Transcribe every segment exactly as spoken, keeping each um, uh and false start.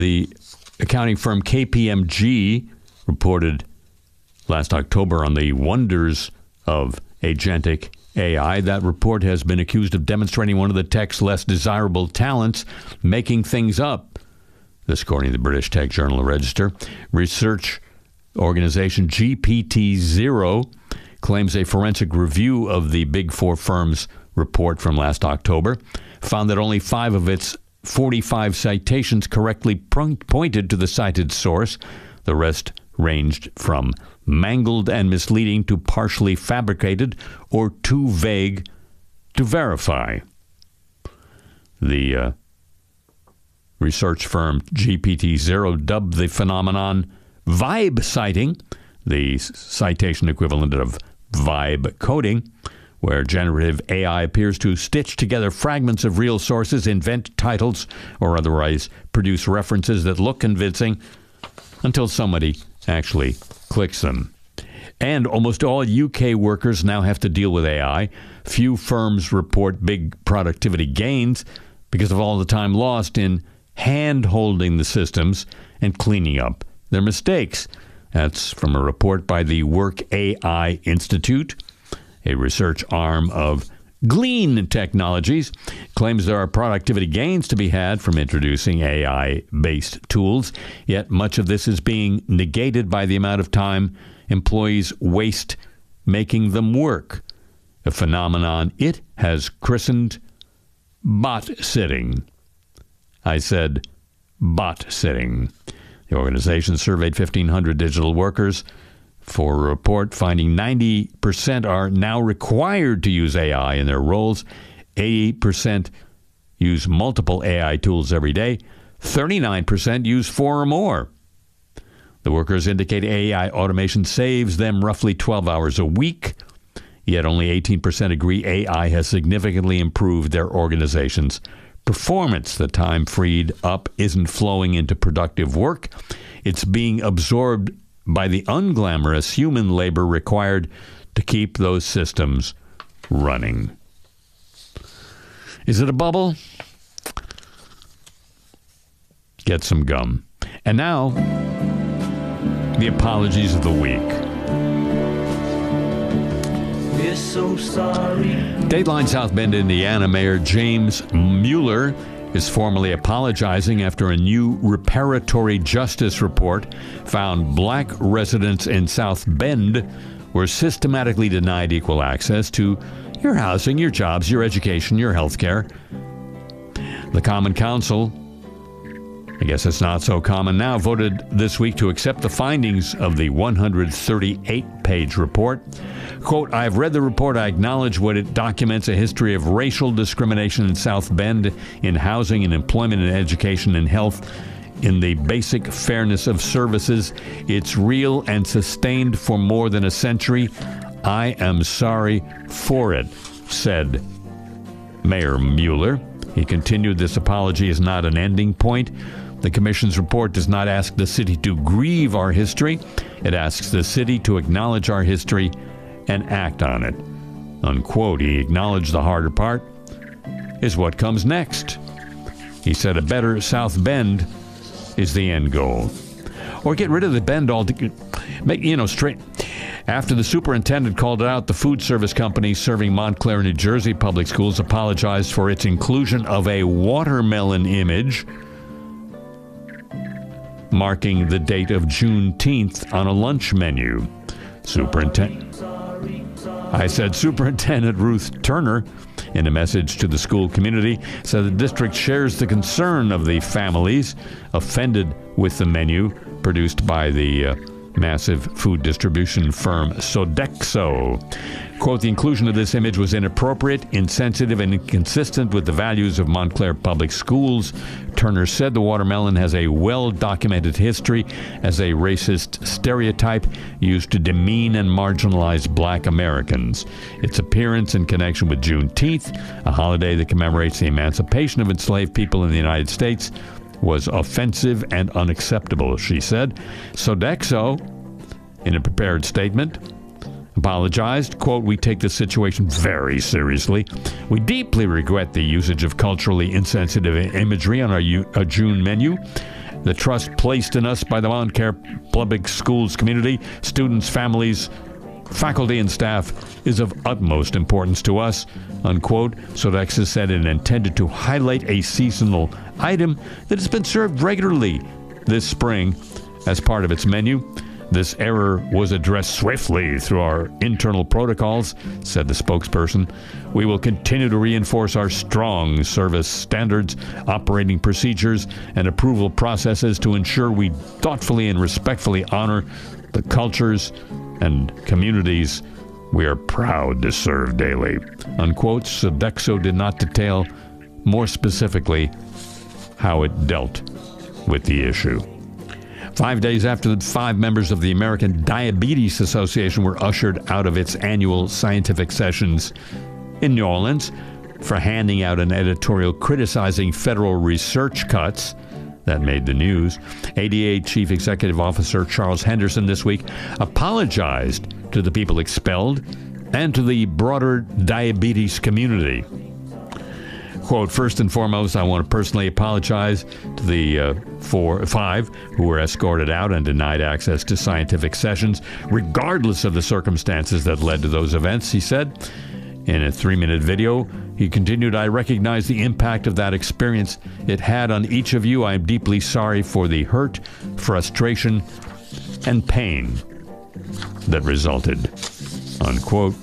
The accounting firm K P M G reported last October on the wonders of agentic A I. That report has been accused of demonstrating one of the tech's less desirable talents, making things up. This, according to the British Tech Journal Register. Research organization G P T Zero claims a forensic review of the Big Four firm's report from last October found that only five of its forty-five citations correctly pointed to the cited source. The rest ranged from mangled and misleading to partially fabricated or too vague to verify. The uh, research firm G P T Zero dubbed the phenomenon vibe citing, the citation equivalent of vibe coding, where generative A I appears to stitch together fragments of real sources, invent titles, or otherwise produce references that look convincing until somebody actually clicks them. And almost all U K workers now have to deal with A I. Few firms report big productivity gains because of all the time lost in hand-holding the systems and cleaning up their mistakes. That's from a report by the Work A I Institute, a research arm of Glean Technologies. Claims there are productivity gains to be had from introducing A I-based tools, yet much of this is being negated by the amount of time employees waste making them work, a phenomenon it has christened bot sitting. I said bot sitting. The organization surveyed fifteen hundred digital workers for a report finding ninety percent are now required to use A I in their roles. eighty percent use multiple A I tools every day. thirty-nine percent use four or more. The workers indicate A I automation saves them roughly twelve hours a week, yet only eighteen percent agree A I has significantly improved their organization's performance. The time freed up isn't flowing into productive work. It's being absorbed by the unglamorous human labor required to keep those systems running. Is it a bubble? Get some gum. And now, the apologies of the week. We're so sorry. Dateline South Bend, Indiana Mayor James Mueller is formally apologizing after a new reparatory justice report found black residents in South Bend were systematically denied equal access to your housing, your jobs, your education, your health care. The Common Council, I guess it's not so common now, voted this week to accept the findings of the one hundred thirty-eight page report. Quote, I've read the report. I acknowledge what it documents, a history of racial discrimination in South Bend in housing and employment and education and health, in the basic fairness of services. It's real and sustained for more than a century. I am sorry for it, said Mayor Mueller. He continued, this apology is not an ending point. The Commission's report does not ask the city to grieve our history. It asks the city to acknowledge our history and act on it. Unquote. He acknowledged the harder part is what comes next. He said a better South Bend is the end goal. Or get rid of the Bend altogether. Make, you know, straight. After the superintendent called it out, the food service company serving Montclair, New Jersey public schools apologized for its inclusion of a watermelon image marking the date of Juneteenth on a lunch menu. Superintendent. I said Superintendent Ruth Turner, in a message to the school community, said the district shares the concern of the families offended with the menu produced by the uh, massive food distribution firm Sodexo. Quote, the inclusion of this image was inappropriate, insensitive, and inconsistent with the values of Montclair Public Schools. Turner said the watermelon has a well-documented history as a racist stereotype used to demean and marginalize black Americans. Its appearance in connection with Juneteenth, a holiday that commemorates the emancipation of enslaved people in the United States, was offensive and unacceptable, she said. Sodexo, in a prepared statement, apologized. Quote, we take this situation very seriously. We deeply regret the usage of culturally insensitive imagery on our, U- our June menu. The trust placed in us by the Montclair Public Schools community, students, families, faculty, and staff is of utmost importance to us, unquote. Sodexo said it intended to highlight a seasonal item that has been served regularly this spring as part of its menu. This error was addressed swiftly through our internal protocols, said the spokesperson. We will continue to reinforce our strong service standards, operating procedures, and approval processes to ensure we thoughtfully and respectfully honor the cultures and communities we are proud to serve daily, unquote. Sodexo did not detail more specifically how it dealt with the issue. Five days after the five members of the American Diabetes Association were ushered out of its annual scientific sessions in New Orleans for handing out an editorial criticizing federal research cuts that made the news, A D A Chief Executive Officer Charles Henderson this week apologized to the people expelled and to the broader diabetes community. Quote, first and foremost, I want to personally apologize to the uh, four, five who were escorted out and denied access to scientific sessions, regardless of the circumstances that led to those events, he said. In a three-minute video, he continued, I recognize the impact of that experience it had on each of you. I am deeply sorry for the hurt, frustration, and pain that resulted, unquote.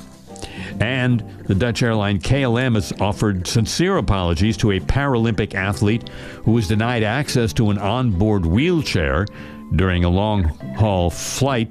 And the Dutch airline K L M has offered sincere apologies to a Paralympic athlete who was denied access to an onboard wheelchair during a long-haul flight.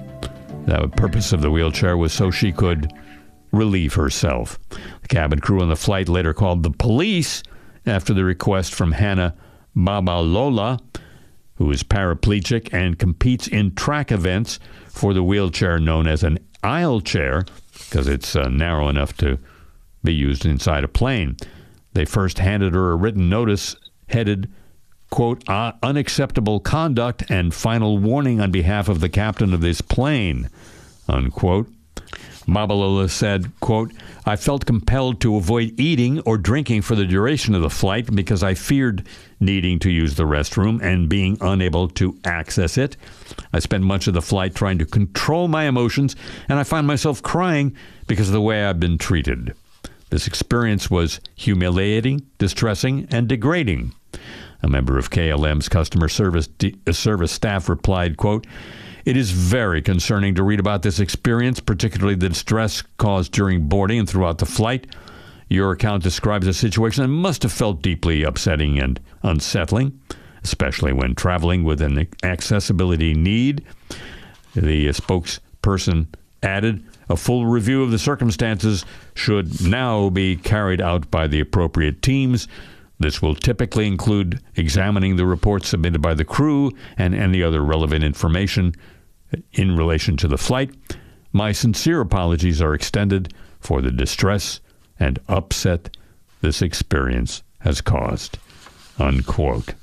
The purpose of the wheelchair was so she could relieve herself. The cabin crew on the flight later called the police after the request from Hannah Babalola, who is paraplegic and competes in track events for the wheelchair known as an aisle chair, because it's uh, narrow enough to be used inside a plane. They first handed her a written notice headed, quote, uh, unacceptable conduct and final warning on behalf of the captain of this plane, unquote. Babalola said, quote, I felt compelled to avoid eating or drinking for the duration of the flight because I feared needing to use the restroom and being unable to access it. I spent much of the flight trying to control my emotions, and I find myself crying because of the way I've been treated. This experience was humiliating, distressing, and degrading. A member of K L M's customer service, de- service staff replied, quote, it is very concerning to read about this experience, particularly the distress caused during boarding and throughout the flight. Your account describes a situation that must have felt deeply upsetting and unsettling, especially when traveling with an accessibility need. The spokesperson added, a full review of the circumstances should now be carried out by the appropriate teams. This will typically include examining the reports submitted by the crew and any other relevant information in relation to the flight. My sincere apologies are extended for the distress and upset this experience has caused, unquote.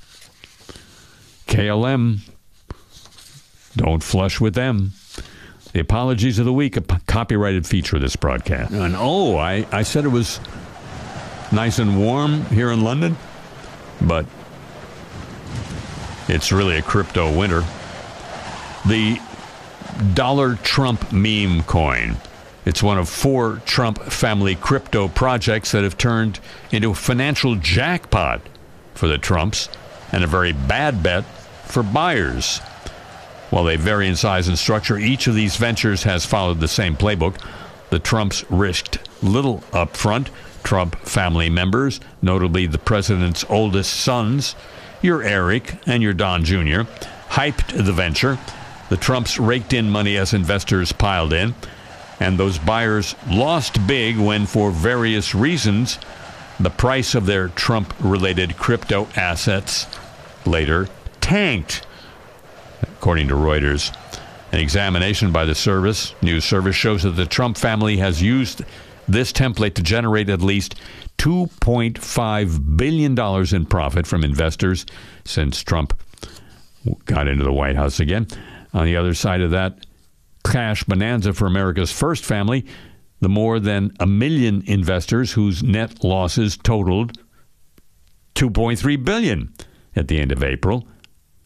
K L M, don't flush with them. The apologies of the week, a p- copyrighted feature of this broadcast. And oh, I, I said it was nice and warm here in London, but it's really a crypto winter. The Dollar Trump meme coin. It's one of four Trump family crypto projects that have turned into a financial jackpot for the Trumps and a very bad bet for buyers. While they vary in size and structure, each of these ventures has followed the same playbook. The Trumps risked little upfront. Trump family members, notably the president's oldest sons, your Eric and your Don Junior, hyped the venture. The Trumps raked in money as investors piled in, and those buyers lost big when, for various reasons, the price of their Trump-related crypto assets later tanked. According to Reuters, an examination by the service, news service shows that the Trump family has used this template to generate at least two point five billion dollars in profit from investors since Trump got into the White House again. On the other side of that cash bonanza for America's first family, the more than a million investors whose net losses totaled two point three billion dollars at the end of April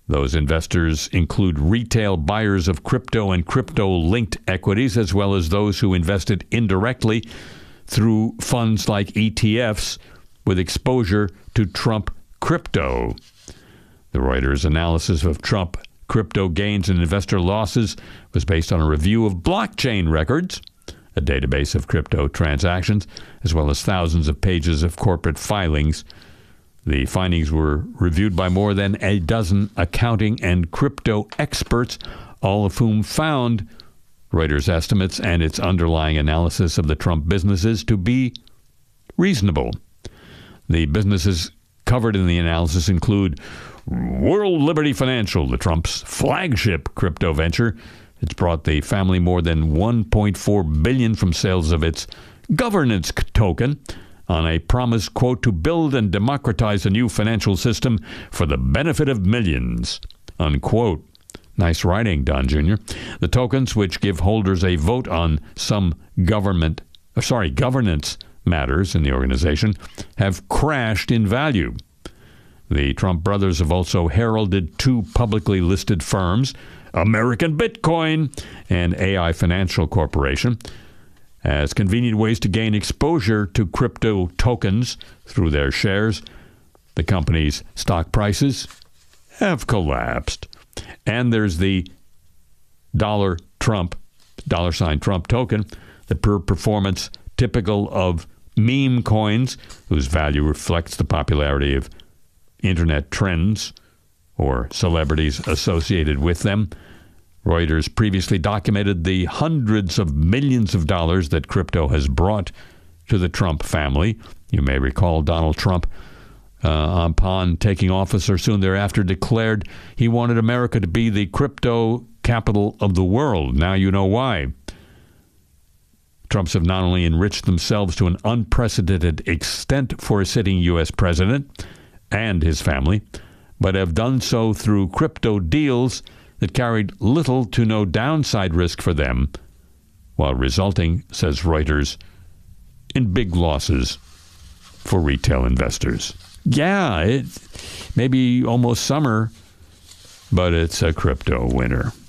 Those investors include retail buyers of crypto and crypto-linked equities, as well as those who invested indirectly through funds like E T Fs with exposure to Trump crypto. The Reuters analysis of Trump crypto gains and investor losses was based on a review of blockchain records, a database of crypto transactions, as well as thousands of pages of corporate filings. The findings were reviewed by more than a dozen accounting and crypto experts, all of whom found Reuters' estimates and its underlying analysis of the Trump businesses to be reasonable. The businesses covered in the analysis include World Liberty Financial, the Trump's flagship crypto venture. It's brought the family more than one point four billion dollars from sales of its governance token on a promise, quote, to build and democratize a new financial system for the benefit of millions, unquote. Nice writing, Don Junior The tokens, which give holders a vote on some government, sorry, governance matters in the organization, have crashed in value. The Trump brothers have also heralded two publicly listed firms, American Bitcoin and A I Financial Corporation, as convenient ways to gain exposure to crypto tokens through their shares. The company's stock prices have collapsed. And there's the dollar Trump, dollar sign Trump token, the per performance typical of meme coins, whose value reflects the popularity of internet trends or celebrities associated with them. Reuters previously documented the hundreds of millions of dollars that crypto has brought to the Trump family. You may recall Donald Trump, uh, upon taking office or soon thereafter, declared he wanted America to be the crypto capital of the world. Now you know why. Trumps have not only enriched themselves to an unprecedented extent for a sitting U S president and his family, but have done so through crypto deals that carried little to no downside risk for them, while resulting, says Reuters, in big losses for retail investors. Yeah, it may be almost summer, but it's a crypto winter.